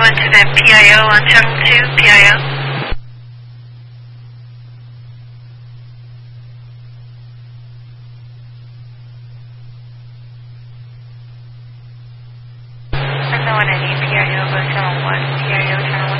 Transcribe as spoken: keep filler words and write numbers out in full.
went to the P I O on channel two, P I O. No one any P I O, go channel one, P I O channel